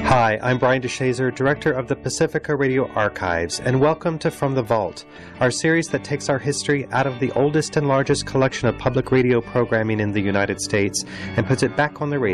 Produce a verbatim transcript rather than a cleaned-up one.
Hi, I'm Brian DeShazer, Director of the Pacifica Radio Archives, and welcome to From the Vault, our series that takes our history out of the oldest and largest collection of public radio programming in the United States and puts it back on the radio